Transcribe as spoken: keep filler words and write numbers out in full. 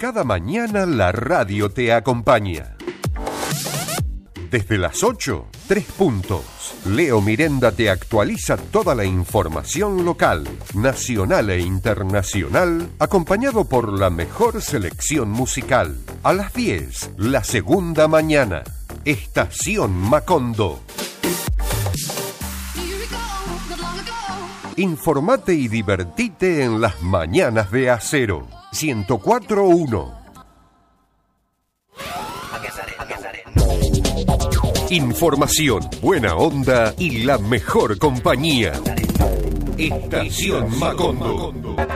cada mañana la radio te acompaña. Desde las ocho, tres puntos. Leo Mirenda te actualiza toda la información local, nacional e internacional, acompañado por la mejor selección musical. A las diez, la segunda mañana. Estación Macondo. Informate y divertite en las mañanas de Acero. ciento cuatro punto uno. Información, buena onda y la mejor compañía. Estación Macondo.